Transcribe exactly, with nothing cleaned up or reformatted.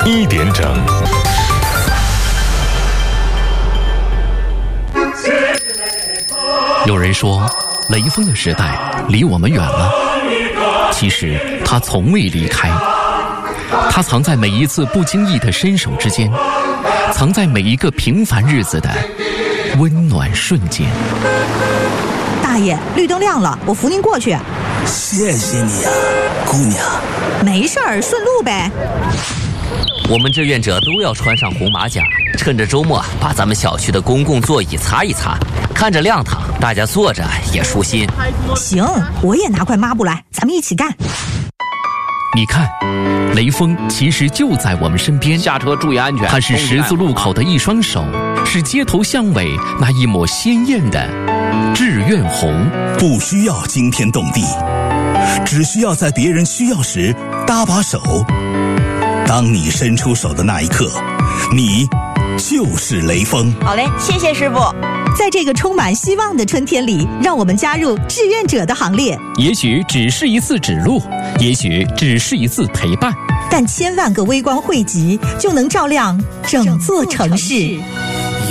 一点整。 有人说，雷锋的时代离我们远了，其实他从未离开。他藏在每一次不经意的伸手之间，藏在每一个平凡日子的温暖瞬间。 大爷，绿灯亮了，我扶您过去。 谢谢你啊，姑娘。 没事儿，顺路呗。 我们志愿者都要穿上红马甲，趁着周末把咱们小区的公共座椅擦一擦，看着亮堂，大家坐着也舒心。 行，我也拿块抹布来，咱们一起干。 你看，雷锋其实就在我们身边。 下车注意安全。 他是十字路口的一双手，是街头巷尾那一抹鲜艳的志愿红。 不需要惊天动地，只需要在别人需要时搭把手。当你伸出手的那一刻，你就是雷锋。 好嘞，谢谢师傅。 在这个充满希望的春天里，让我们加入志愿者的行列。 也许只是一次指路，也许只是一次陪伴， 但千万个微光汇集，就能照亮整座城市。